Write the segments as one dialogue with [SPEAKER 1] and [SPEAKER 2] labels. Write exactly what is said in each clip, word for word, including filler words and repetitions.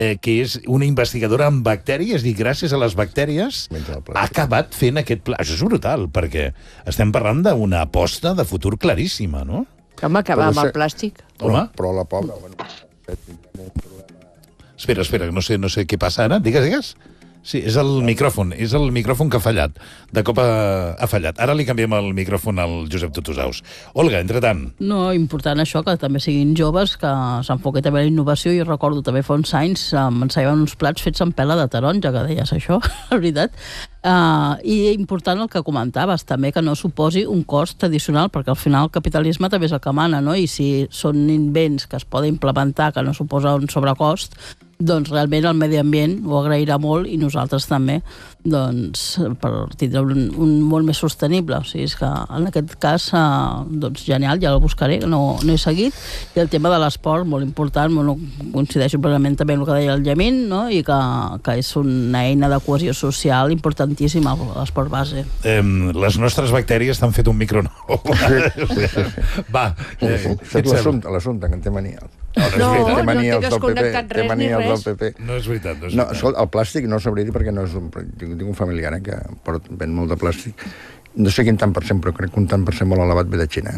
[SPEAKER 1] eh, que és una investigadora en bactèries, i gràcies a les bactèries ha acabat fent aquest pla. Això és brutal, perquè estem parlant d'una aposta de futur claríssima, no?
[SPEAKER 2] Com acabar amb el plàstic?
[SPEAKER 1] Home.
[SPEAKER 3] Però la pobra... Bueno,
[SPEAKER 1] espera, espera, no sé, no sé què passa ara. Digues, digues. Sí, és el micròfon, és el micròfon que ha fallat. De cop ha, ha fallat. Ara li canviem el micròfon al Josep Tutusaus. Olga, entretant.
[SPEAKER 4] No, important això, que també siguin joves, que s'enfoqui també a la innovació. Jo recordo també fa uns anys m'ensenyaven uns plats fets amb pela de taronja, que deies això, la veritat. Uh, I important el que comentaves, també, que no suposi un cost addicional, perquè al final el capitalisme també és el que mana, no? I si són invents que es poden implementar, que no suposa un sobrecost, doncs realment el medi ambient ho agrairà molt, i nosaltres també, doncs, per tindre un, un molt més sostenible. O sigui, és que en aquest cas, eh, doncs genial, ja el buscaré, no, no he seguit. I el tema de l'esport, molt important, bueno, coincideixo plenament també amb el que deia el Llamin, no? I que, que és una eina de cohesió social importantíssima, l'esport base.
[SPEAKER 1] Eh, les nostres bactèries t'han fet un micro nou. Va.
[SPEAKER 3] Eh, L'assumpte, l'assumpte, que en té mania.
[SPEAKER 2] No, no, no tingues connectat res ni res.
[SPEAKER 1] No és veritat, no és
[SPEAKER 3] no,
[SPEAKER 1] veritat.
[SPEAKER 3] Escolta, el plàstic no sabria dir perquè no és un... Tinc, tinc un familiar eh, que port, ven molt de plàstic. No sé quin tant per cent, però crec que un tant per cent molt elevat ve de Xina.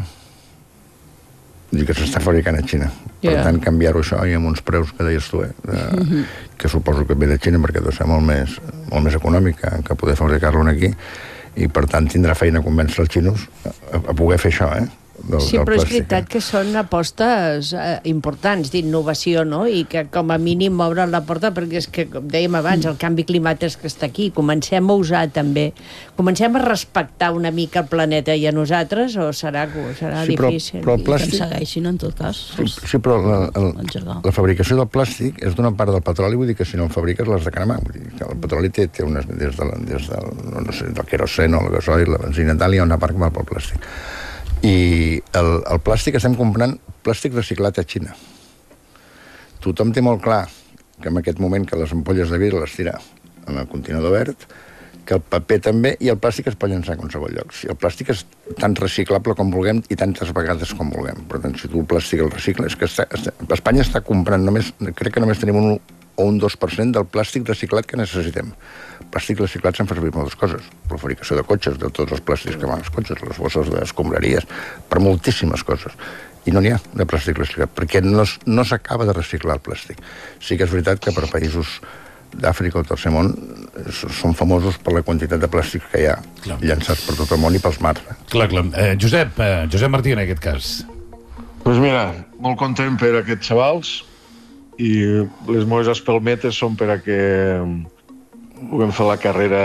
[SPEAKER 3] Vull dir que s'està fabricant a Xina. Per yeah. tant, canviar-ho això i amb uns preus que deies tu, eh, de, mm-hmm. que suposo que ve de Xina perquè deu ser molt més, molt més econòmic que, que poder fabricar-lo aquí, i per tant tindrà feina a convèncer els xinos a, a poder fer això, eh? Del,
[SPEAKER 2] sí, però és veritat que són apostes eh, importants d'innovació, no? I que com a mínim obren la porta, perquè és que, com dèiem abans, el canvi climàtic que està aquí, comencem a usar també, comencem a respectar una mica el planeta i a nosaltres, o serà, serà
[SPEAKER 3] sí, però,
[SPEAKER 2] difícil?
[SPEAKER 3] Però el plàstic...
[SPEAKER 4] Que ens segueixin, en tot cas.
[SPEAKER 3] Sí, sí però la, el, la fabricació del plàstic és d'una part del petroli, vull dir que si no el fabriques l'has de cremar. Vull dir que el petroli té, té unes, des, de, des del, no sé, del queroseno, el gasoil, la benzina, tal, hi ha una part que va pel plàstic. I el, el plàstic, estem comprant plàstic reciclat a Xina. Tothom té molt clar que en aquest moment que les ampolles de vidre les tira en el contenidor verd, que el paper també, i el plàstic es pot llançar a qualsevol lloc. Si el plàstic és tan reciclable com vulguem i tantes vegades com vulguem. Per tant, si tu el plàstic el recicles... Que està, està, Espanya està comprant només, crec que només tenim un o un dos per cent del plàstic reciclat que necessitem. El plàstic reciclat s'han fet servir moltes coses. Per la fabricació de cotxes, de tots els plàstics que van als cotxes, les bosses d'escombraries, per moltíssimes coses. I no n'hi ha de plàstic reciclat, perquè no, no s'acaba de reciclar el plàstic. Sí que és veritat que per països d'Àfrica o tercer món són famosos per la quantitat de plàstic que hi ha clar. Llançats per tot el món i pels mars.
[SPEAKER 1] Clar, clar. Eh, Josep, eh, Josep Martí, en aquest cas.
[SPEAKER 5] Doncs pues mira, molt content per aquests xavals, i les meves espelmetes són per a que puguem fer la carrera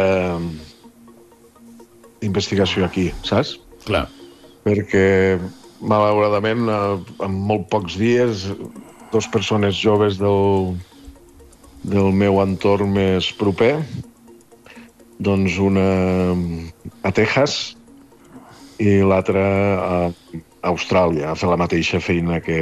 [SPEAKER 5] d'investigació aquí, saps?
[SPEAKER 1] Clar.
[SPEAKER 5] Perquè, malauradament, en molt pocs dies, dos persones joves del, del meu entorn més proper, doncs una a Texas i l'altra a Austràlia, a fer la mateixa feina que...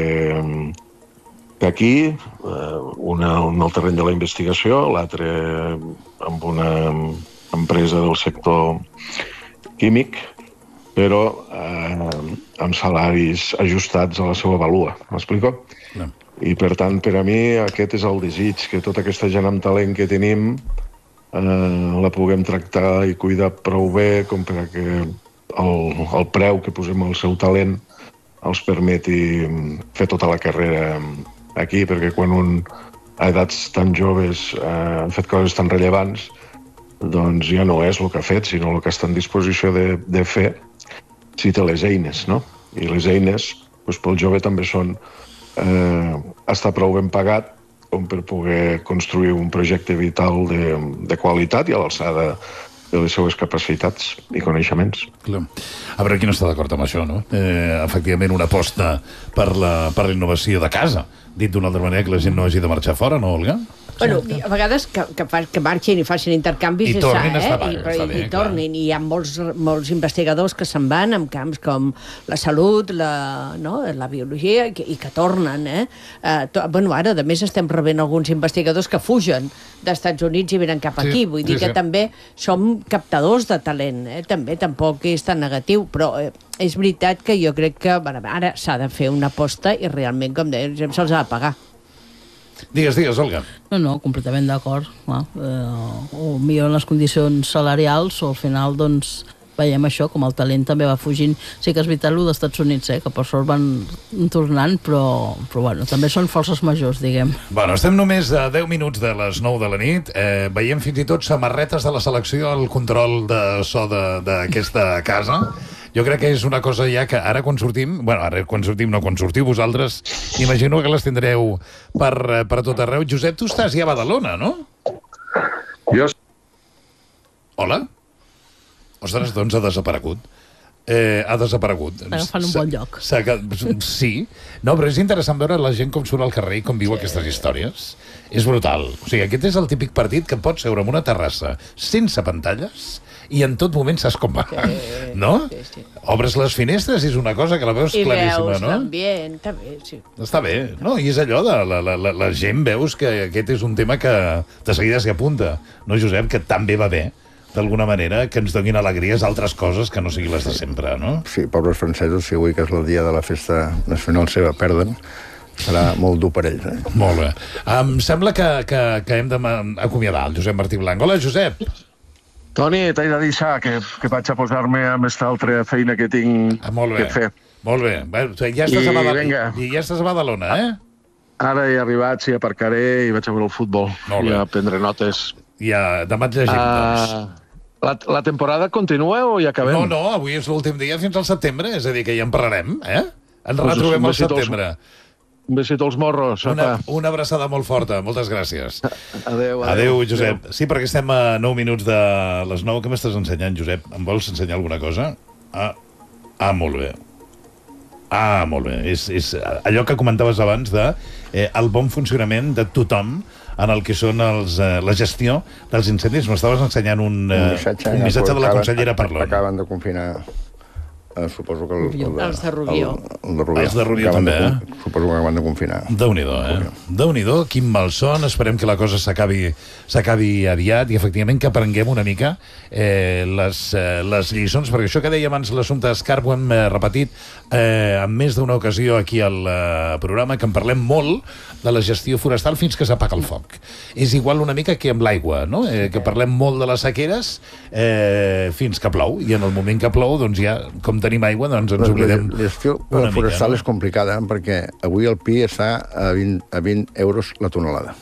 [SPEAKER 5] que aquí, una en el terreny de la investigació, l'altre amb una empresa del sector químic, però eh, amb salaris ajustats a la seva valua. M'explico? No. I per tant, per a mi, aquest és el desig, que tota aquesta gent amb talent que tenim eh, la puguem tractar i cuidar prou bé com per a que el, el preu que posem al seu talent els permeti fer tota la carrera aquí, perquè quan un a edats tan joves eh, ha fet coses tan rellevants, doncs ja no és el que ha fet, sinó el que està en disposició de, de fer si té les eines, no? I les eines, doncs, pel jove també són eh, estar prou ben pagat com per poder construir un projecte vital de, de qualitat i a l'alçada de les seues capacitats i coneixements.
[SPEAKER 1] Clar. A veure qui no està d'acord amb això, no? Eh, efectivament, una aposta per la, per la innovació de casa. Dit d'una altra manera, que la gent no hagi de marxar fora, no, Olga?
[SPEAKER 2] Bueno, a vegades que, que, fa, que marxin i facin intercanvis
[SPEAKER 1] I tornin a estar,
[SPEAKER 2] eh? I, i, bé, i tornin, i hi ha molts, molts investigadors que se'n van en camps com la salut, la, no? la biologia, i que, i que tornen, eh? Uh, to, bueno, ara, a més, estem rebent alguns investigadors que fugen d'Estats Units i venen cap aquí, sí, vull dir sí, que sí. també som captadors de talent, eh? També tampoc és tan negatiu, però eh, és veritat que jo crec que bueno, ara s'ha de fer una aposta i realment, com deia, se'ls ha de pagar.
[SPEAKER 1] Digues, digues, Olga.
[SPEAKER 4] No, no, completament d'acord. Eh, o millor les condicions salarials o al final, doncs, veiem això, com el talent també va fugint. Sí que és veritat el dels Estats Units, eh, que per sort van tornant, però, però bueno, també són forces majors, diguem.
[SPEAKER 1] Bueno, estem només a deu minuts de les nou de la nit. Eh, veiem fins i tot samarretes de la selecció al control de so d'aquesta casa. Jo crec que és una cosa ja que ara quan sortim, bueno, ara quan sortim no, quan sortiu vosaltres, imagino que les tindreu per, per tot arreu. Josep, tu estàs ja a Badalona, no?
[SPEAKER 5] Jo...
[SPEAKER 1] Hola? Ostres, doncs ha desaparegut. Eh, ha desaparegut.
[SPEAKER 4] Agafant un bon lloc.
[SPEAKER 1] Sí. No, però és interessant veure la gent com surt al carrer i com viu sí. aquestes històries. És brutal. O sigui, aquest és el típic partit que pots seure en una terrassa sense pantalles i en tot moment saps com va. Sí, no? Sí, sí. Obres les finestres i és una cosa que la veus
[SPEAKER 2] I
[SPEAKER 1] claríssima,
[SPEAKER 2] veus
[SPEAKER 1] no?
[SPEAKER 2] I veus l'ambient, està bé, sí.
[SPEAKER 1] Està bé, no? I és allò de la, la, la, la gent veus que aquest és un tema que de seguida s'hi apunta. No, Josep, que també va bé d'alguna manera, que ens donin alegries altres coses que no siguin les de sempre, no?
[SPEAKER 3] Sí, pobres francesos, si avui que és el dia de la festa nacional seva perden, serà molt dur per ells, eh?
[SPEAKER 1] Molt bé. Em sembla que, que, que hem d'acomiadar el Josep Martí Blanc. Hola, Josep.
[SPEAKER 5] Toni, t'he de deixar, que, que vaig a posar-me amb esta altra feina que tinc
[SPEAKER 1] ah, molt bé.
[SPEAKER 5] que fer.
[SPEAKER 1] Molt bé. Bé, ja estàs
[SPEAKER 5] I,
[SPEAKER 1] a Badalona,
[SPEAKER 5] venga.
[SPEAKER 1] I ja estàs a Badalona, eh?
[SPEAKER 5] Ara he arribat, sí, aparcaré i vaig a veure el futbol.
[SPEAKER 1] Molt bé.
[SPEAKER 5] I a prendre notes.
[SPEAKER 1] Ja, demà et llegim, uh... doncs.
[SPEAKER 5] La, la temporada continua o ja acabem?
[SPEAKER 1] No, no, avui és l'últim dia fins al setembre, és a dir, que ja en parlarem, eh? Ens pues retrobem al setembre.
[SPEAKER 5] Un besito als morros,
[SPEAKER 1] una,
[SPEAKER 5] apa.
[SPEAKER 1] Una abraçada molt forta, moltes gràcies.
[SPEAKER 5] Adéu, adéu.
[SPEAKER 1] Adéu, Josep. Adéu. Sí, perquè estem a nou minuts de les nou. Què m'estàs ensenyant, Josep? Em vols ensenyar alguna cosa? Ah, ah molt bé. Ah, molt bé. És, és allò que comentaves abans de eh, el bon funcionament de tothom en el que són els, eh, la gestió dels incendis. M'estaves ensenyant un, eh,
[SPEAKER 3] un missatge,
[SPEAKER 1] un missatge de la consellera Parlon.
[SPEAKER 3] Acaben de confinar, eh, suposo que... El, el,
[SPEAKER 2] els de Rubió.
[SPEAKER 3] El, el de Rubió.
[SPEAKER 1] Els de Rubió també,
[SPEAKER 3] de,
[SPEAKER 1] eh?
[SPEAKER 3] Suposo que acaben de confinar.
[SPEAKER 1] Déu-n'hi-do, eh? Déu-n'hi-do, quin malson. Esperem que la cosa s'acabi s'acabi aviat i, efectivament, que aprenguem una mica eh, les, eh, les lliçons, perquè això que deia abans l'assumpte Escarp ho hem eh, repetit eh, en més d'una ocasió aquí al eh, programa, que en parlem molt de la gestió forestal fins que s'apaga el foc. És igual una mica que amb l'aigua, no? Eh, que parlem molt de les sequeres eh, fins que plou, i en el moment que plou, doncs ja, com tenim aigua, doncs ens oblidem.
[SPEAKER 3] La gestió forestal no? és complicada, perquè avui el pi està a vint, a vint euros la tonelada.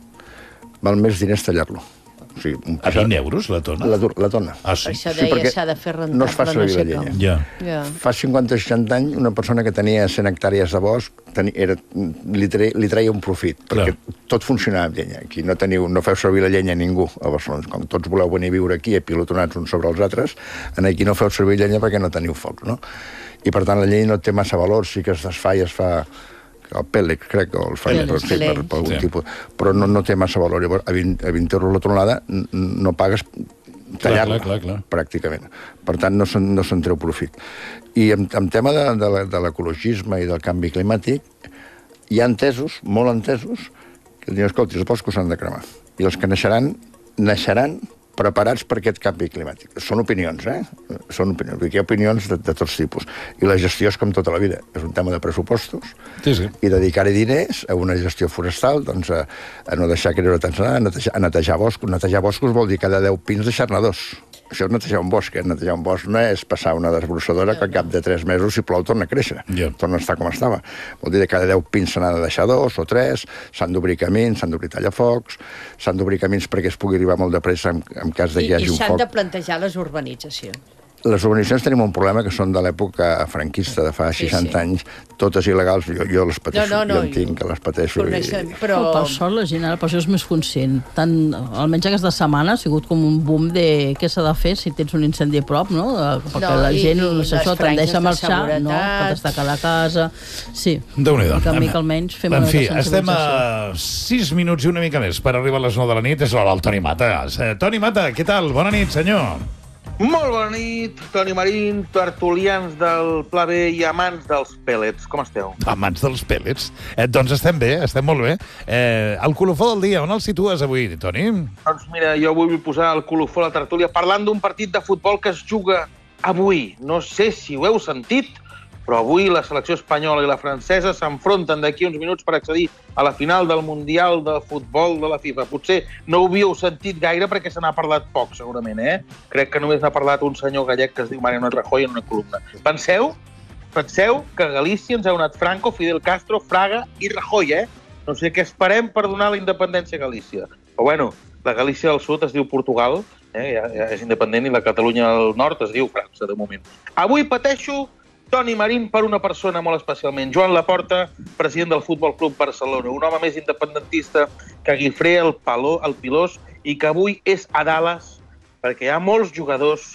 [SPEAKER 3] Val més diners tallar-lo. O sigui, un
[SPEAKER 1] a vint euros la tona?
[SPEAKER 3] La, la tona.
[SPEAKER 1] Ah, sí?
[SPEAKER 2] Això deia
[SPEAKER 3] sí,
[SPEAKER 2] s'ha de fer rentable.
[SPEAKER 3] No es fa servir
[SPEAKER 2] no sé
[SPEAKER 3] la llenya.
[SPEAKER 1] Ja.
[SPEAKER 2] Yeah.
[SPEAKER 3] Fa cinquanta o seixanta anys, una persona que tenia cent hectàrees de bosc tenia, era, li, treia, li treia un profit, perquè Clar. tot funcionava amb llenya. Aquí no, teniu, no feu servir la llenya a ningú a Barcelona. Com tots voleu venir a viure aquí, pilotonats uns sobre els altres, aquí no feu servir llenya perquè no teniu foc, no? I per tant la llenya no té massa valor, sí que es desfà i es fa... el pèl·lex, crec, o el fan per, sí, per, per algun sí. tipus, però no, no té massa valor. Llavors, a vint, a vint euros la tonelada no pagues tallar-la, clar, clar, clar. pràcticament. Per tant, no se'n no se treu profit. I en, en tema de, de l'ecologisme i del canvi climàtic, hi ha entesos, molt entesos, que diuen, escolta, els boscos s'han de cremar. I els que naixeran, naixeran preparats per aquest canvi climàtic. Són opinions, eh? Són opinions. Hi ha opinions de, de tots tipus. I la gestió és com tota la vida. És un tema de pressupostos
[SPEAKER 1] sí, sí.
[SPEAKER 3] i dedicar-hi diners a una gestió forestal, doncs a, a no deixar creure tants, a netejar, a netejar boscos. Netejar boscos vol dir cada deu pins deixar-ne dos. Això és netejar un bosc, eh? Netejar un bosc no és passar una desbrossadora que al cap de tres mesos, si plou, torna a créixer. Yeah. Torna a estar com estava. Vol dir que cada deu pins se n'ha de deixar dos o tres, s'han d'obrir camins, s'han d'obrir tallafocs, s'han d'obrir camins perquè es pugui arribar molt de pressa en, en cas de que hi hagi un foc.
[SPEAKER 2] I s'han de plantejar les urbanitzacions.
[SPEAKER 3] Les urbanitzacions tenim un problema que són de l'època franquista, de fa seixanta sí, sí. anys, totes il·legals, jo, jo les pateixo, no, no, no, jo entenc que les pateixo. I...
[SPEAKER 4] Però... però per sort la gent ara per això és més conscient. Tant, almenys aquesta setmana ha sigut com un boom de què s'ha de fer si tens un incendi a prop, no? Perquè no, la gent i, i això tendeix a marxar, no? Per destacar la casa... Sí,
[SPEAKER 1] Déu-n'hi-do.
[SPEAKER 4] Que a mi almenys fem
[SPEAKER 1] en
[SPEAKER 4] una
[SPEAKER 1] fi, estem a sis minuts i una mica més per arribar a les nou de la nit. És l'hora del Toni Mata. Toni Mata, què tal? Bona nit, senyor.
[SPEAKER 6] Molt bona nit, Toni Marín, tertulians del Pla B i amants dels pèl·lets. Com esteu?
[SPEAKER 1] Amants dels pèl·lets? Eh, doncs estem bé, estem molt bé. Eh, el colofó del dia, on el situes avui, Toni?
[SPEAKER 6] Doncs mira, jo vull posar el colofó a la tertúlia parlant d'un partit de futbol que es juga avui. No sé si ho heu sentit, però avui la selecció espanyola i la francesa s'enfronten d'aquí uns minuts per accedir a la final del Mundial de Futbol de la FIFA. Potser no ho havíeu sentit gaire perquè se n'ha parlat poc, segurament, eh? Crec que només n'ha parlat un senyor gallec que es diu Mariano Rajoy en una columna. Penseu, penseu que a Galícia ens ha donat Franco, Fidel Castro, Fraga i Rajoy, eh? No sé què esperem per donar la independència a Galícia. Però bueno, la Galícia del Sud es diu Portugal, eh? ja, ja és independent, i la Catalunya del Nord es diu França, de moment. Avui pateixo Toni Marín per una persona molt especialment. Joan Laporta, president del Futbol Club Barcelona, un home més independentista que Guifré, el, Paló, el Pilós, i que avui és a Dallas perquè hi ha molts jugadors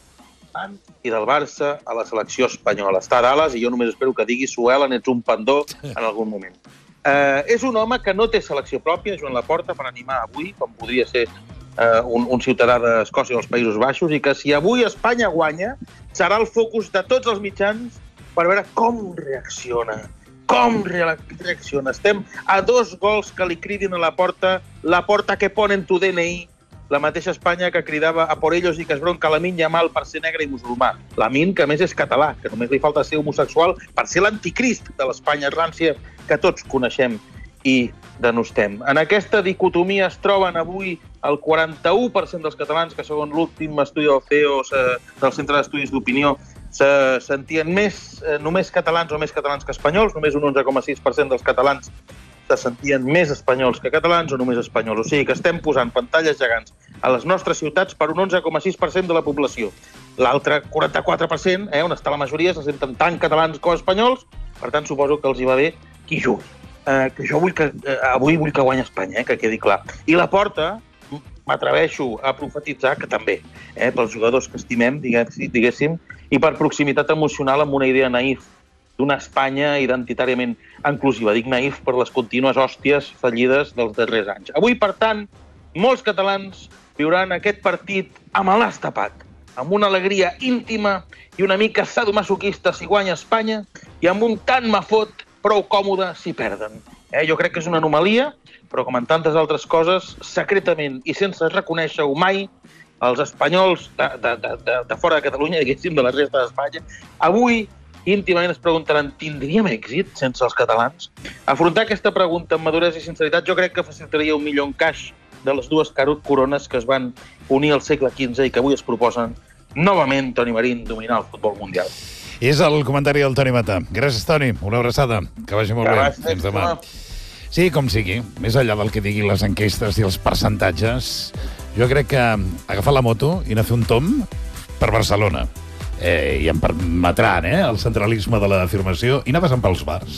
[SPEAKER 6] i del Barça a la selecció espanyola. Està a Dallas i jo només espero que digui Suela, n'ets un pandó en algun moment. Eh, és un home que no té selecció pròpia, Joan Laporta, per animar avui, com podria ser eh, un, un ciutadà d'Escòcia dels Països Baixos, i que si avui Espanya guanya, serà el focus de tots els mitjans per veure com reacciona. Com reacciona. Estem a dos gols que li cridin a la porta, la porta que ponen tu D N I, la mateixa Espanya que cridava a por ellos i que es bronca Lamine Yamal per ser negre i musulmà. Lamine, que a més és català, que només li falta ser homosexual per ser l'anticrist de l'Espanya rància que tots coneixem i denostem. En aquesta dicotomia es troben avui el quaranta-u per cent dels catalans que, segons l'últim estudi del C E O, del Centre d'Estudis d'Opinió, se sentien més, eh, només catalans o més catalans que espanyols. Només un onze coma sis per cent dels catalans se sentien més espanyols que catalans o només espanyols. O sigui que estem posant pantalles gegants a les nostres ciutats per un onze coma sis per cent de la població. L'altre quaranta-quatre per cent, eh, on està la majoria, se senten tant catalans com espanyols, per tant suposo que els hi va bé qui jugui. Eh, que jo vull que, eh, avui vull que guanyi Espanya, eh, que quedi clar. I la porta, m'atreveixo a profetitzar que també, eh, pels jugadors que estimem, diguéssim, i per proximitat emocional amb una idea naïf d'una Espanya identitàriament inclusiva. Dic naïf per les contínues hòsties fallides dels darrers anys. Avui, per tant, molts catalans viuran aquest partit amb el nas tapat, amb una alegria íntima i una mica sadomasoquista si guanya Espanya i amb un tant me fot prou còmode si perden. Eh, jo crec que és una anomalia, però com en tantes altres coses, secretament i sense reconèixer-ho mai, els espanyols de, de, de, de fora de Catalunya, diguéssim, de la resta d'Espanya, avui íntimament es preguntaran, tindríem èxit sense els catalans? Afrontar aquesta pregunta amb maduresa i sinceritat jo crec que facilitaria un millor encaix de les dues corones que es van unir al segle quinze i que avui es proposen novament, Toni Marín, dominar el futbol mundial.
[SPEAKER 1] És el comentari del Toni Mata. Gràcies, Toni. Una abraçada. Que vagi molt bé. Fins demà. Sí, com sigui, més enllà del que diguin les enquestes i els percentatges, jo crec que agafar la moto i anar a fer un tom per Barcelona, eh, i em permetran eh, el centralisme de l'afirmació, i anar passant pels bars,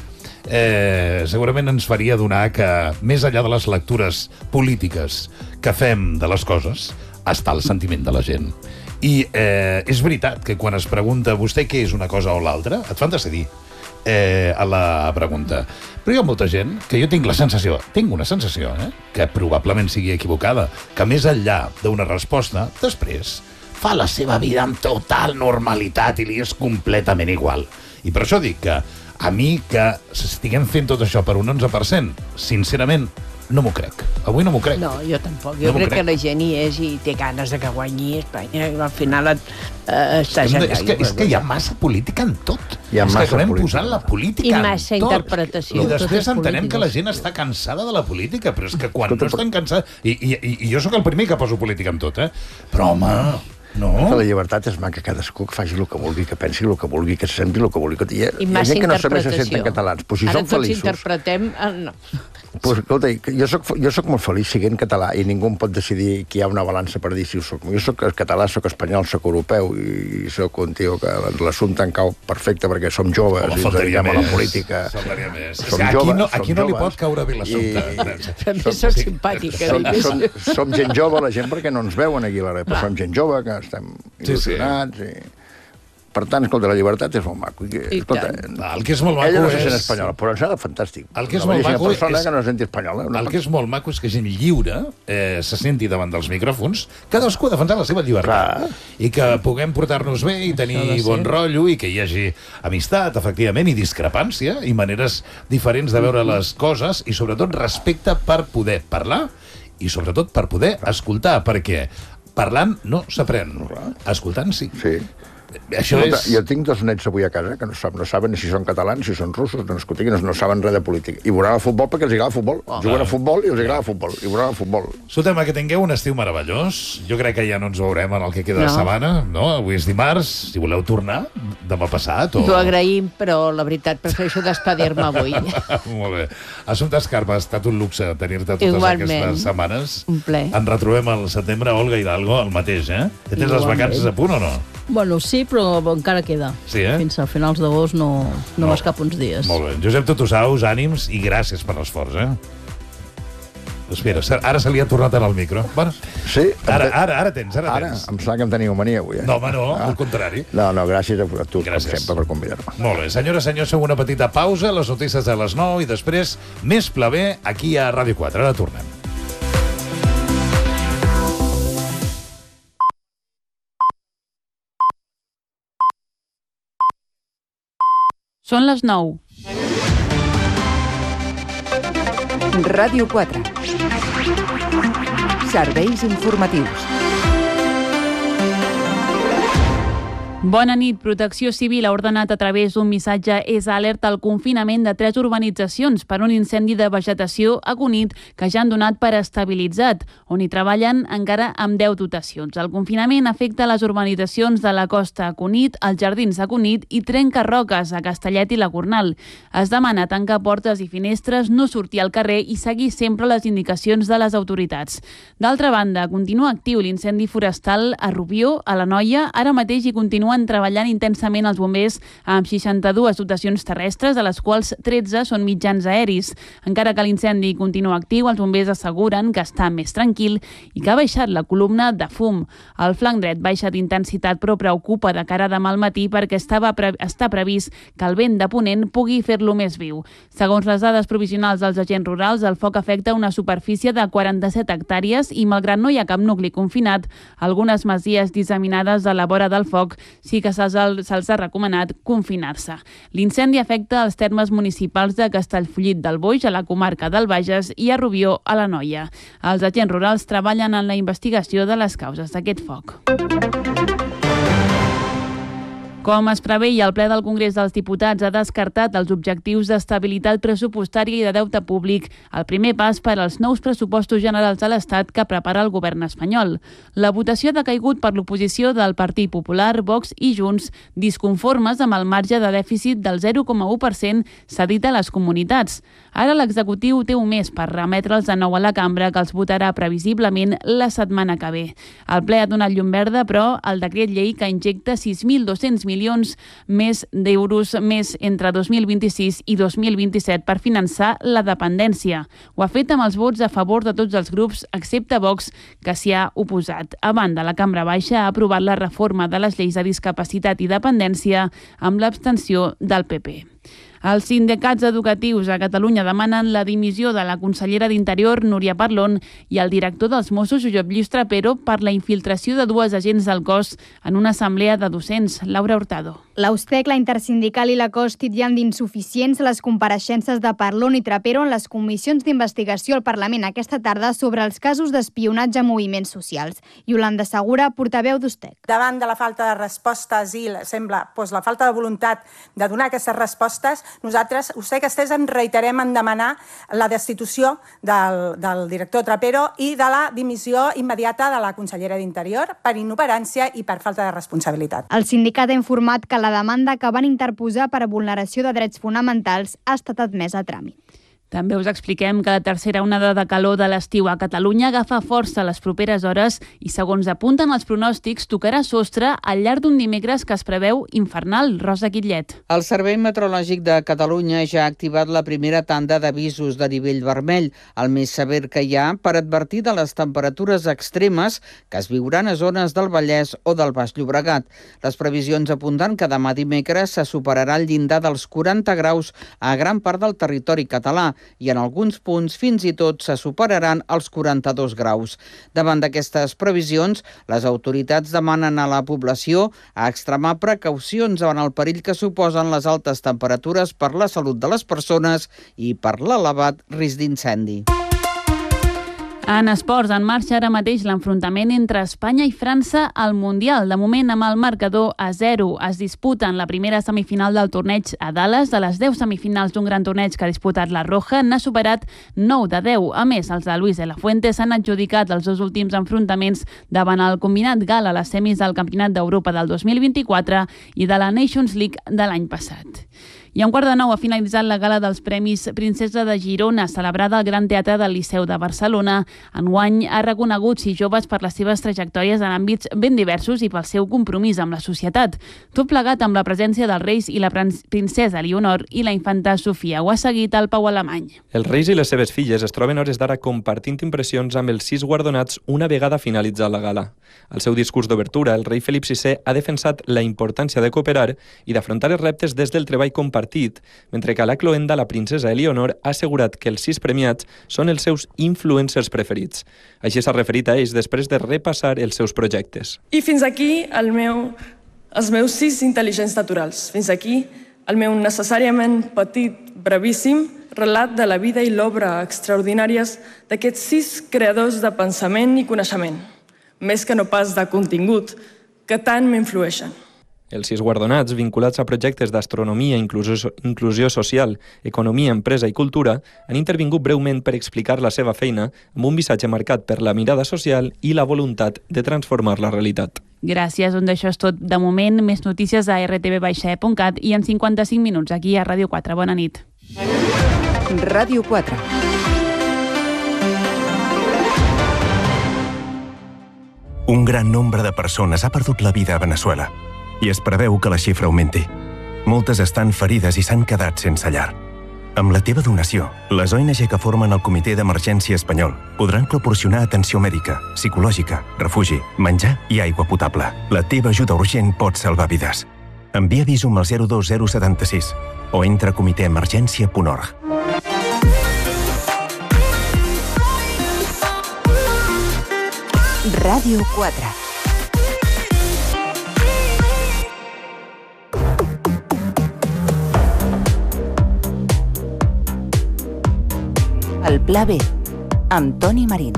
[SPEAKER 1] eh, segurament ens faria donar que, més enllà de les lectures polítiques que fem de les coses, està el sentiment de la gent. I eh, és veritat que quan es pregunta vostè què és una cosa o l'altra, et fan decidir eh, a la pregunta. Però hi ha molta gent que jo tinc la sensació, tinc una sensació, eh, que probablement sigui equivocada, que més enllà d'una resposta, després fa la seva vida amb total normalitat i li és completament igual. I per això dic que a mi que estiguem fent tot això per un onze per cent, sincerament, no m'ho crec. Avui no m'ho crec.
[SPEAKER 2] No, jo tampoc. Jo no crec, crec que la gent hi és i té ganes de que guanyi Espanya. Al final et, eh, està
[SPEAKER 1] ja... És que, és que hi ha massa política en tot.
[SPEAKER 3] Hi ha
[SPEAKER 1] és
[SPEAKER 3] massa
[SPEAKER 1] que acabem
[SPEAKER 3] política.
[SPEAKER 1] posant la política
[SPEAKER 2] I massa
[SPEAKER 1] en tot.
[SPEAKER 2] interpretació.
[SPEAKER 1] I després entenem que la gent està cansada de la política, però és que quan no estan cansats... I, i, i jo sóc el primer que poso política en tot, eh? Però, home... No.
[SPEAKER 3] Que la llibertat és maca, cadascú que faci el que vulgui, que pensi el que vulgui, que se senti el que vulgui. Hi ha,
[SPEAKER 2] I
[SPEAKER 3] hi ha
[SPEAKER 2] massa
[SPEAKER 3] gent que no
[SPEAKER 2] interpretació.
[SPEAKER 3] se senten catalans. Pues si
[SPEAKER 2] Ara
[SPEAKER 3] són
[SPEAKER 2] tots
[SPEAKER 3] feliços...
[SPEAKER 2] interpretem... Eh, no.
[SPEAKER 3] Pues, escolta, jo soc, jo soc molt feliç siguent català i ningú em pot decidir que hi ha una balança per dir si ho soc. Jo soc català, soc espanyol, soc europeu i soc un tio que l'assumpte em cau perfecte perquè som joves
[SPEAKER 1] Home,
[SPEAKER 3] i ens dediquem a la política.
[SPEAKER 1] Faltaria més.
[SPEAKER 3] Som
[SPEAKER 1] aquí
[SPEAKER 3] joves,
[SPEAKER 1] no, aquí
[SPEAKER 3] som
[SPEAKER 1] no li
[SPEAKER 3] joves.
[SPEAKER 1] pot caure bé l'assumpte.
[SPEAKER 3] I...
[SPEAKER 2] També soc simpàtica.
[SPEAKER 3] Som, som, som gent jove, la gent perquè no ens veuen aquí a l'Arep, però som gent jove que estem il·lusionats sí, sí. i... Per tant, escolta, la llibertat és molt maco. I, escolta,
[SPEAKER 1] el que és molt maco
[SPEAKER 3] ella no se
[SPEAKER 1] és...
[SPEAKER 3] sent espanyola, però ens sembla fantàstic.
[SPEAKER 1] El que és
[SPEAKER 3] no
[SPEAKER 1] molt maco és...
[SPEAKER 3] persona que no se senti espanyola. No
[SPEAKER 1] el que és molt maco és que gent lliure eh, se senti davant dels micròfons, cadascú defensar la seva llibertat.
[SPEAKER 3] Clar.
[SPEAKER 1] I que puguem portar-nos bé i tenir bon rotllo i que hi hagi amistat, efectivament, i discrepància i maneres diferents de veure les coses i, sobretot, respecte per poder parlar i, sobretot, per poder escoltar, perquè parlant no s'aprèn, escoltant sí.
[SPEAKER 3] Sí.
[SPEAKER 1] Això
[SPEAKER 3] no,
[SPEAKER 1] és...
[SPEAKER 3] Jo tinc dos nets avui a casa que no saben, no saben si són catalans, si són russos, no, no, no saben res de política. I veuran el futbol perquè els agrada el futbol. Oh, Juguen a futbol i els agrada el futbol. I veuran el futbol.
[SPEAKER 1] Escolta'm, que tingueu un estiu meravellós. Jo crec que ja no ens veurem en el que queda no. de setmana, no? Avui és dimarts. Si voleu tornar, demà passat o...
[SPEAKER 2] T'ho agraïm, però la veritat prefereixo despedir-me avui.
[SPEAKER 1] Molt bé. Assumpta Escarpa, ha estat un luxe tenir-te totes
[SPEAKER 2] Igualment.
[SPEAKER 1] aquestes setmanes.
[SPEAKER 2] Un ple.
[SPEAKER 1] Ens retrobem al setembre. Olga Hidalgo, el mateix, eh? Que tens les vacances a punt o no?
[SPEAKER 4] Bueno, sí, però encara queda.
[SPEAKER 1] Sí, eh?
[SPEAKER 4] Fins a finals d'agost no, no, no m'escapo uns dies.
[SPEAKER 1] Molt bé. Josep Tutusaus, ànims i gràcies per l'esforç, eh? Espera, ara se li ha tornat ara el micro. Bueno,
[SPEAKER 3] sí,
[SPEAKER 1] ara, ara, ara tens, ara,
[SPEAKER 3] ara
[SPEAKER 1] tens.
[SPEAKER 3] Em sembla que em teniu mania avui, eh?
[SPEAKER 1] No, home, no,
[SPEAKER 3] ah.
[SPEAKER 1] al contrari.
[SPEAKER 3] No, no, gràcies a tu,
[SPEAKER 1] gràcies.
[SPEAKER 3] com sempre, per convidar-me.
[SPEAKER 1] Molt bé. Senyora, senyors, fem una petita pausa, les notícies de les nou i després més plaer aquí a Ràdio quatre. Ara tornem.
[SPEAKER 7] Són les nou.
[SPEAKER 8] Ràdio quatre. Serveis informatius.
[SPEAKER 7] Bona nit. Protecció Civil ha ordenat a través d'un missatge és alerta al confinament de tres urbanitzacions per un incendi de vegetació a Cunit que ja han donat per estabilitzat, on hi treballen encara amb deu dotacions. El confinament afecta les urbanitzacions de la Costa a Cunit, els Jardins a Cunit i Trencarroques a Castellet i la Gornal. Es demana tancar portes i finestres, no sortir al carrer i seguir sempre les indicacions de les autoritats. D'altra banda, continua actiu l'incendi forestal a Rubió, a la Noia. Ara mateix hi continuen treballant intensament els bombers amb seixanta-dues dotacions terrestres, de les quals tretze són mitjans aeris. Encara que l'incendi continua actiu, els bombers asseguren que està més tranquil i que ha baixat la columna de fum. El flanc dret baixa d'intensitat, però preocupa de cara a demà al matí perquè estava pre està previst que el vent de ponent pugui fer-lo més viu. Segons les dades provisionals dels agents rurals, el foc afecta una superfície de quaranta-set hectàrees i, malgrat no hi ha cap nucli confinat, algunes masies disseminades a la vora del foc sí que se'ls se ha recomanat confinar-se. L'incendi afecta els termes municipals de Castellfollit del Boix, a la comarca del Bages, i a Rubió, a la Noia. Els agents rurals treballen en la investigació de les causes d'aquest foc. Com es preveia, el ple del Congrés dels Diputats ha descartat els objectius d'estabilitat pressupostària i de deute públic, el primer pas per als nous pressupostos generals de l'Estat que prepara el govern espanyol. La votació ha decaigut per l'oposició del Partit Popular, Vox i Junts, disconformes amb el marge de dèficit del zero coma u per cent cedit a les comunitats. Ara l'executiu té un mes per remetre'ls de nou a la cambra, que els votarà previsiblement la setmana que ve. El ple ha donat llum verda, però, al decret llei que injecta sis mil dos-cents milions més d'euros més entre dos mil vint-i-sis i dos mil vint-i-set per finançar la dependència. Ho ha fet amb els vots a favor de tots els grups, excepte Vox, que s'hi ha oposat. A banda, la Cambra Baixa ha aprovat la reforma de les lleis de discapacitat i dependència amb l'abstenció del P P. Els sindicats educatius a Catalunya demanen la dimissió de la consellera d'Interior, Núria Parlon, i el director dels Mossos, Josep Lluís Trapero, per la infiltració de dues agents del cos en una assemblea de docents. Laura Hurtado.
[SPEAKER 9] L'Austec, la Intersindical i la COS titllen d'insuficients les compareixences de Parlon i Trapero en les comissions d'investigació al Parlament aquesta tarda sobre els casos d'espionatge a moviments socials. Iolanda Segura, portaveu d'Austec.
[SPEAKER 10] Davant de la falta de respostes i sembla doncs, la falta de voluntat de donar aquestes respostes, nosaltres, Austec Estès, em reiterem en demanar la destitució del, del director Trapero i de la dimissió immediata de la consellera d'Interior per inoperància i per falta de responsabilitat.
[SPEAKER 9] El sindicat ha informat que la demanda que van interposar per a vulneració de drets fonamentals ha estat admesa a tràmit.
[SPEAKER 7] També us expliquem que la tercera onada de calor de l'estiu a Catalunya agafa força a les properes hores i, segons apunten els pronòstics, tocarà sostre al llarg d'un dimecres que es preveu infernal. Rosa Guitllet.
[SPEAKER 11] El Servei Meteorològic de Catalunya ja ha activat la primera tanda d'avisos de nivell vermell, el més sever que hi ha, per advertir de les temperatures extremes que es viuran a zones del Vallès o del Baix Llobregat. Les previsions apunten que demà dimecres se superarà el llindar dels quaranta graus a gran part del territori català, i en alguns punts fins i tot se superaran els quaranta-dos graus. Davant d'aquestes previsions, les autoritats demanen a la població a extremar precaucions davant el perill que suposen les altes temperatures per la salut de les persones i per l'elevat risc d'incendi.
[SPEAKER 7] En esports, en marxa ara mateix l'enfrontament entre Espanya i França al Mundial. De moment, amb el marcador a zero, es disputen la primera semifinal del torneig a Dallas. De les deu semifinals d'un gran torneig que ha disputat la Roja, n'ha superat nou de deu. A més, els de Luis de la Fuente s'han adjudicat els dos últims enfrontaments davant el combinat gal a les semis del Campionat d'Europa del dos mil vint-i-quatre i de la Nations League de l'any passat. I a un quart de nou ha finalitzat la gala dels Premis Princesa de Girona, celebrada al Gran Teatre del Liceu de Barcelona. Enguany ha reconegut sis joves per les seves trajectòries en àmbits ben diversos i pel seu compromís amb la societat. Tot plegat amb la presència dels reis i la princesa Leonor i la infanta Sofia. Ho ha seguit el Pau Alemany.
[SPEAKER 12] Els reis i les seves filles es troben hores d'ara compartint impressions amb els sis guardonats una vegada finalitzat la gala. Al seu discurs d'obertura, el rei Felip sisè ha defensat la importància de cooperar i d'afrontar els reptes des del treball compartit, mentre que a la cloenda la princesa Eleonor ha assegurat que els sis premiats són els seus influencers preferits. Així s'ha referit a ells després de repassar els seus projectes.
[SPEAKER 13] I fins aquí el meu, els meus sis intel·ligents naturals. Fins aquí el meu necessàriament petit, brevíssim, relat de la vida i l'obra extraordinàries d'aquests sis creadors de pensament i coneixement, més que no pas de contingut, que tant m'influeixen.
[SPEAKER 12] Els sis guardonats, vinculats a projectes d'astronomia, inclusió, inclusió social, economia, empresa i cultura, han intervingut breument per explicar la seva feina amb un missatge marcat per la mirada social i la voluntat de transformar la realitat.
[SPEAKER 7] Gràcies, doncs això és tot de moment. Més notícies a r t v e punt cat i en cinquanta-cinc minuts aquí a Ràdio quatre. Bona nit.
[SPEAKER 8] Ràdio quatre.
[SPEAKER 14] Un gran nombre de persones ha perdut la vida a Veneçuela i es preveu que la xifra augmenti. Moltes estan ferides i s'han quedat sense llar. Amb la teva donació, les O N G que formen el Comitè d'Emergència Espanyol podran proporcionar atenció mèdica, psicològica, refugi, menjar i aigua potable. La teva ajuda urgent pot salvar vides. Envia Visum al zero dos zero set sis o entra a comitè emergència punt org.
[SPEAKER 8] Ràdio quatre. El Pla B, amb Toni Marín.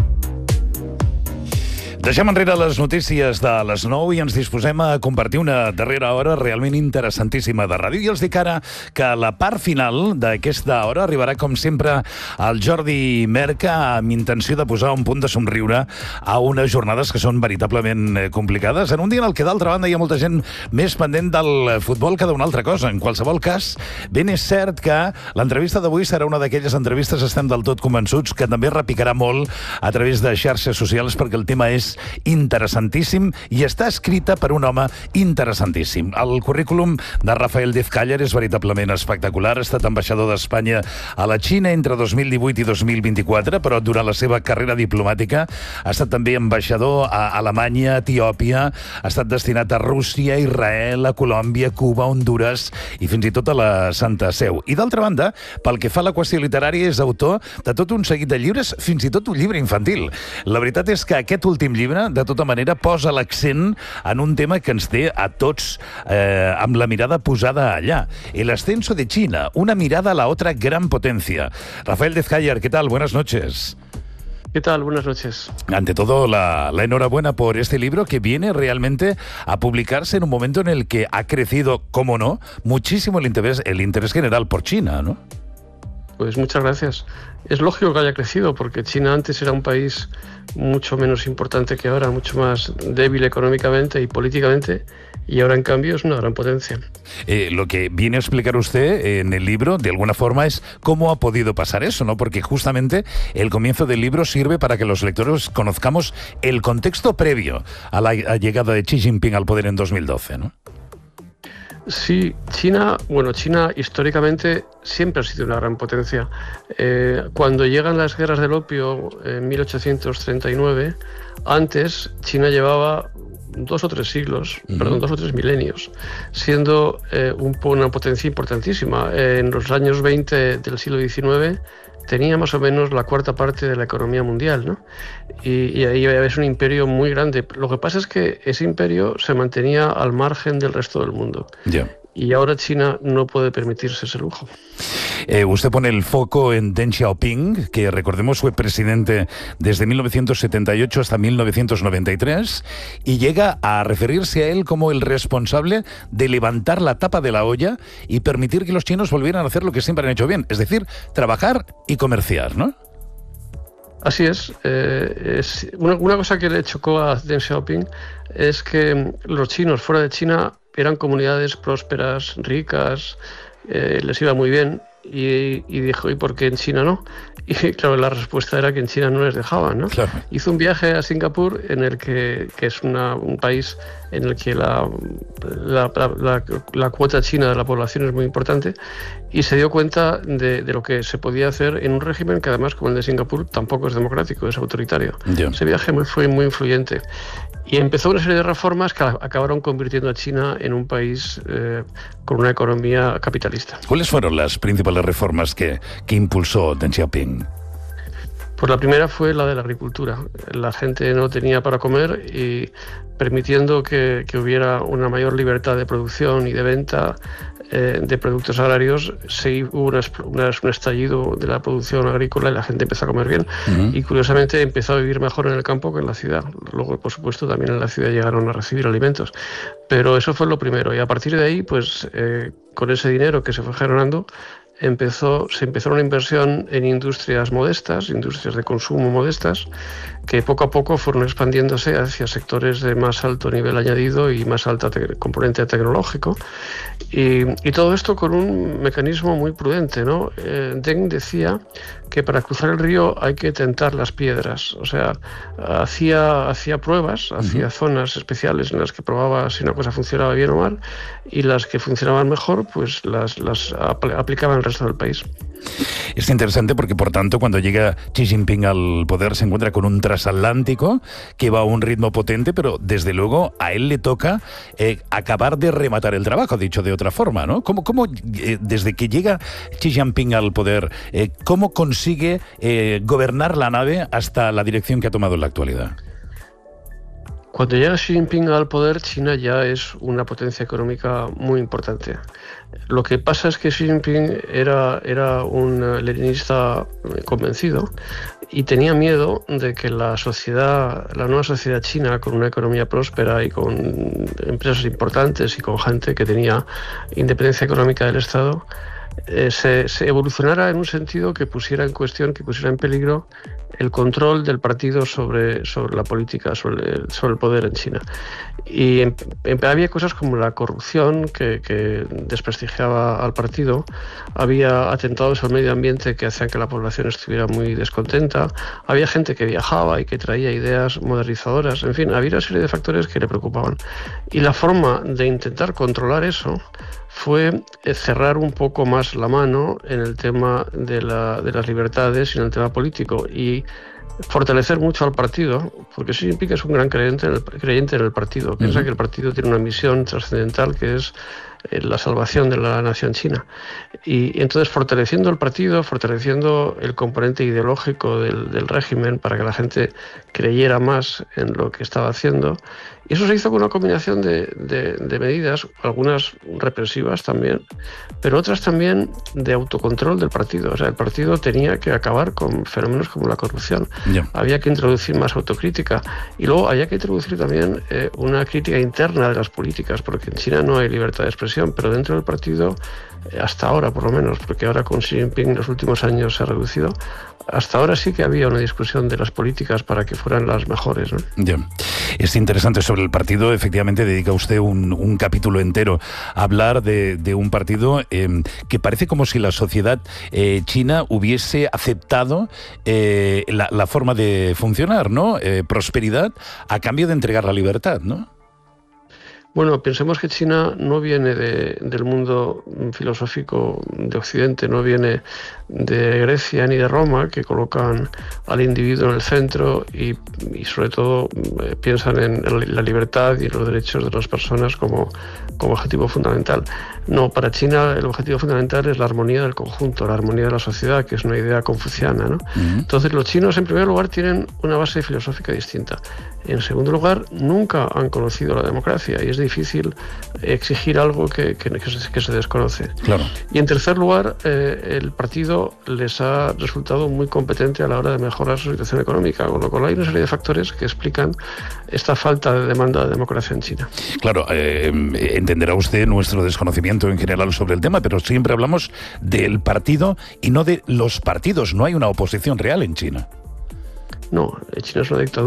[SPEAKER 1] Deixem enrere les notícies de les nou i ens disposem a compartir una darrera hora realment interessantíssima de ràdio. I els dic ara que a la part final d'aquesta hora arribarà, com sempre, el Jordi Merca amb intenció de posar un punt de somriure a unes jornades que són veritablement complicades, en un dia en el que, d'altra banda, hi ha molta gent més pendent del futbol que d'una altra cosa. En qualsevol cas, ben és cert que l'entrevista d'avui serà una d'aquelles entrevistes, estem del tot convençuts, que també repicarà molt a través de xarxes socials, perquè el tema és interessantíssim i està escrita per un home interessantíssim. El currículum de Rafael Dezcáller és veritablement espectacular. Ha estat ambaixador d'Espanya a la Xina entre dos mil divuit i dos mil vint-i-quatre, però durant la seva carrera diplomàtica ha estat també ambaixador a Alemanya, Etiòpia, ha estat destinat a Rússia, Israel, a Colòmbia, Cuba, Hondures i fins i tot a la Santa Seu. I d'altra banda, pel que fa a la qüestió literària, és autor de tot un seguit de llibres, fins i tot un llibre infantil. La veritat és que aquest últim llibre, de tota manera, posa l'accent en un tema que ens té a tots eh, amb la mirada posada allá. El ascenso de China, una mirada a la otra gran potencia. Rafael Dezcáller, ¿qué tal? Buenas noches.
[SPEAKER 15] ¿Qué tal? Buenas noches.
[SPEAKER 1] Ante todo, la, la enhorabuena por este libro que viene realmente a publicarse en un momento en el que ha crecido, cómo no, muchísimo el interés, el interés general por China, ¿no?
[SPEAKER 15] Pues muchas gracias. Es lógico que haya crecido, porque China antes era un país mucho menos importante que ahora, mucho más débil económicamente y políticamente, y ahora en cambio es una gran potencia.
[SPEAKER 1] Eh, lo que viene a explicar usted en el libro, de alguna forma, es cómo ha podido pasar eso, ¿no? Porque justamente el comienzo del libro sirve para que los lectores conozcamos el contexto previo a la llegada de Xi Jinping al poder en dos mil doce, ¿no?
[SPEAKER 15] Sí, China, bueno, China históricamente siempre ha sido una gran potencia. Eh, cuando llegan las guerras del opio en mil ochocientos treinta y nueve, antes China llevaba dos o tres siglos, uh-huh. perdón, dos o tres milenios, siendo eh, un, una potencia importantísima. Eh, en los años veinte del siglo diecinueve tenía más o menos la cuarta parte de la economía mundial, ¿no? Y, y ahí es un imperio muy grande. Lo que pasa es que ese imperio se mantenía al margen del resto del mundo.
[SPEAKER 1] Yeah.
[SPEAKER 15] y ahora China no puede permitirse ese lujo.
[SPEAKER 1] Eh, usted pone el foco en Deng Xiaoping, que recordemos fue presidente desde mil novecientos setenta y ocho hasta mil novecientos noventa y tres, y llega a referirse a él como el responsable de levantar la tapa de la olla y permitir que los chinos volvieran a hacer lo que siempre han hecho bien, es decir, trabajar y comerciar, ¿no?
[SPEAKER 15] Así es. Eh, es una, una cosa que le chocó a Deng Xiaoping es que los chinos fuera de China eran comunidades prósperas, ricas, eh, les iba muy bien, y, y dijo, ¿y por qué en China no? Y claro, la respuesta era que en China no les dejaban, ¿no? Claro. Hizo un viaje a Singapur, en el que, que es una, un país en el que la, la, la, la, la cuota china de la población es muy importante, y se dio cuenta de, de lo que se podía hacer en un régimen que además, como el de Singapur, tampoco es democrático, es autoritario. Yeah. Ese viaje fue muy influyente. Y empezó una serie de reformas que acabaron convirtiendo a China en un país eh, con una economía capitalista.
[SPEAKER 1] ¿Cuáles fueron las principales reformas que, que impulsó Deng Xiaoping?
[SPEAKER 15] Pues la primera fue la de la agricultura. La gente no tenía para comer, y permitiendo que, que hubiera una mayor libertad de producción y de venta eh, de productos agrarios, se hubo una, una, un estallido de la producción agrícola y la gente empezó a comer bien. Uh-huh. Y curiosamente empezó a vivir mejor en el campo que en la ciudad. Luego, por supuesto, también en la ciudad llegaron a recibir alimentos. Pero eso fue lo primero. Y a partir de ahí, pues eh, con ese dinero que se fue generando, Empezó, se empezó una inversión en industrias modestas, industrias de consumo modestas, que poco a poco fueron expandiéndose hacia sectores de más alto nivel añadido y más alta te- componente tecnológico. Y, y todo esto con un mecanismo muy prudente, ¿no? Eh, Deng decía que para cruzar el río hay que tentar las piedras. O sea, hacía, hacía pruebas, uh-huh. hacía zonas especiales en las que probaba si una cosa funcionaba bien o mal, y las que funcionaban mejor, pues las, las apl- aplicaba en el resto del país.
[SPEAKER 1] Es interesante porque, por tanto, cuando llega Xi Jinping al poder, se encuentra con un transatlántico que va a un ritmo potente, pero desde luego a él le toca eh, acabar de rematar el trabajo, dicho de otra forma, ¿no? ¿Cómo, cómo eh, desde que llega Xi Jinping al poder, eh, cómo consigue eh, gobernar la nave hasta la dirección que ha tomado en la actualidad?
[SPEAKER 15] Cuando llega Xi Jinping al poder, China ya es una potencia económica muy importante. Lo que pasa es que Xi Jinping era, era un leninista convencido y tenía miedo de que la sociedad, la nueva sociedad china, con una economía próspera y con empresas importantes y con gente que tenía independencia económica del Estado, eh, se, se evolucionara en un sentido que pusiera en cuestión, que pusiera en peligro el control del partido sobre, sobre la política, sobre el, sobre el poder en China. Y en, en, había cosas como la corrupción que, que desprestigiaba al partido, había atentados al medio ambiente que hacían que la población estuviera muy descontenta, había gente que viajaba y que traía ideas modernizadoras, en fin, había una serie de factores que le preocupaban. Y la forma de intentar controlar eso fue cerrar un poco más la mano en el tema de, la, de las libertades y en el tema político, y fortalecer mucho al partido, porque Xi Jinping es un gran creyente en el, creyente en el partido. Piensa uh-huh. que el partido tiene una misión trascendental que es eh, la salvación de la nación china. Y, y entonces fortaleciendo el partido, fortaleciendo el componente ideológico del, del régimen para que la gente creyera más en lo que estaba haciendo. Y eso se hizo con una combinación de, de, de medidas, algunas represivas también, pero otras también de autocontrol del partido. O sea, el partido tenía que acabar con fenómenos como la corrupción. Yeah. Había que introducir más autocrítica. Y luego había que introducir también eh, una crítica interna de las políticas, porque en China no hay libertad de expresión, pero dentro del partido, eh, hasta ahora por lo menos, porque ahora con Xi Jinping en los últimos años se ha reducido, hasta ahora sí que había una discusión de las políticas para que fueran las mejores, ¿no?
[SPEAKER 1] Yeah. Es interesante sobre el partido. Efectivamente, dedica usted un, un capítulo entero a hablar de, de un partido eh, que parece como si la sociedad eh, china hubiese aceptado eh, la, la forma de funcionar, ¿no? Eh, prosperidad a cambio de entregar la libertad, ¿no?
[SPEAKER 15] Bueno, pensemos que China no viene de, del mundo filosófico de Occidente, no viene de Grecia ni de Roma, que colocan al individuo en el centro y, y sobre todo eh, piensan en la libertad y los derechos de las personas como, como objetivo fundamental. No, para China el objetivo fundamental es la armonía del conjunto, la armonía de la sociedad, que es una idea confuciana, ¿no? Uh-huh. Entonces los chinos, en primer lugar, tienen una base filosófica distinta. En segundo lugar, nunca han conocido la democracia y es difícil exigir algo que, que, que, se, que se desconoce.
[SPEAKER 1] Claro.
[SPEAKER 15] Y en tercer lugar, eh, el partido les ha resultado muy competente a la hora de mejorar su situación económica, con lo cual hay una serie de factores que explican esta falta de demanda de democracia en China.
[SPEAKER 1] Claro, eh, entenderá usted nuestro desconocimiento en general sobre el tema, pero siempre hablamos del partido y no de los partidos. No hay una oposición real en China.
[SPEAKER 15] No, China es una dictadura.